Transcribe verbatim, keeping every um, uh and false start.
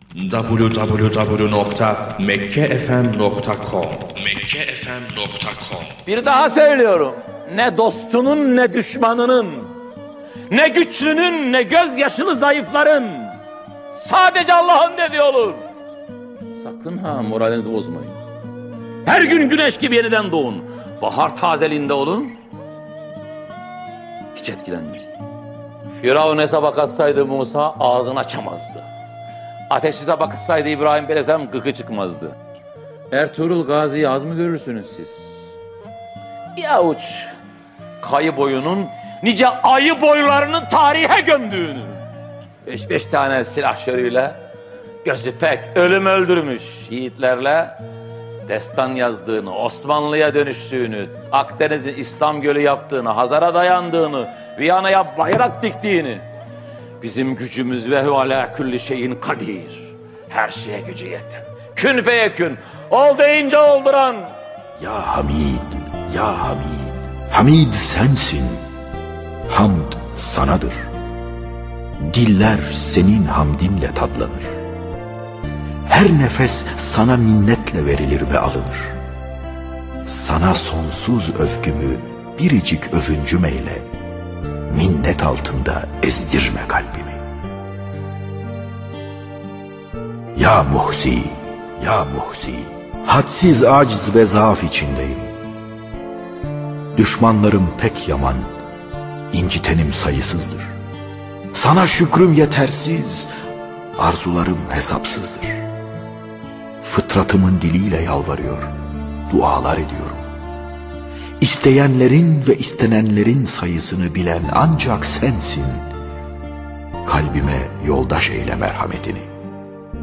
double-u double-u double-u nokta mekke f m nokta com mekke f m nokta com. Bir daha söylüyorum. Ne dostunun ne düşmanının, ne güçlünün ne gözyaşılı zayıfların, sadece Allah'ın dediği olur. Sakın ha moralinizi bozmayın. Her gün güneş gibi yeniden doğun. Bahar tazeliğinde olun. Hiç etkilenmeyin. Firavun hesaba katsaydı Musa ağzını açamazdı. Ateş hesaba katsaydı İbrahim Aleyhisselam gıkı çıkmazdı. Ertuğrul Gazi'yi az mı görürsünüz siz? Bir avuç kayı boyunun nice ayı boylarının tarihe gömdüğünü, beş beş tane silahşörüyle, gözü pek ölüm öldürmüş yiğitlerle destan yazdığını, Osmanlı'ya dönüştüğünü, Akdeniz'in İslam Gölü yaptığını, Hazar'a dayandığını, Viyana'ya bayrak diktiğini, bizim gücümüz ve ala külli şeyin kadir, her şeye gücü yeten, kün feyekün, ol deyince olduran. Ya Hamid, ya Hamid, Hamid sensin, hamd sanadır. Diller senin hamdinle tadlanır. Her nefes sana minnetle verilir ve alınır. Sana sonsuz övgümü biricik övüncüm eyle, minnet altında ezdirme kalbimi. Ya Muhsi, ya Muhsi, hadsiz aciz ve zaaf içindeyim. Düşmanlarım pek yaman, incitenim sayısızdır. Sana şükrüm yetersiz, arzularım hesapsızdır. Fıtratımın diliyle yalvarıyor, dualar ediyorum. İsteyenlerin ve istenenlerin sayısını bilen ancak sensin. Kalbime yoldaş eyle merhametini.